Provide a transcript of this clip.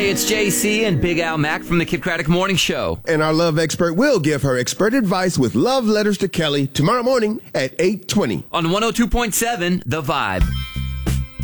Hey, it's JC and Big Al Mack from the Kid Craddock Morning Show. And our love expert will give her expert advice with love letters to Kelly tomorrow morning at 8:20. On 102.7, The Vibe.